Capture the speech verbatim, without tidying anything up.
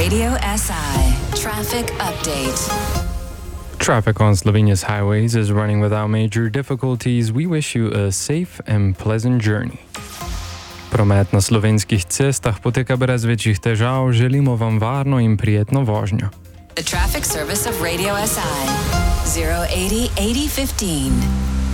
Radio S I traffic update. Traffic on Slovenia's highways is running without major difficulties. We wish you a safe and pleasant journey. Promet na slovenskih cestah poteka brez večjih težav. Želimo vam varno in prijetno vožnjo. The traffic service of Radio S I zero eighty eighty fifteen.